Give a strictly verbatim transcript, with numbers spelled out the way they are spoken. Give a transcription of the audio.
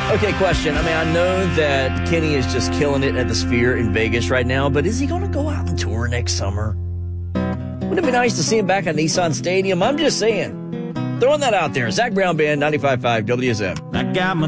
Okay, question. I mean, I know that Kenny is just killing it at the Sphere in Vegas right now, but is he going to go out and tour next summer? Wouldn't it be nice to see him back at Nissan Stadium? I'm just saying. Throwing that out there. Zach Brown Band, ninety-five point five W S M. I got my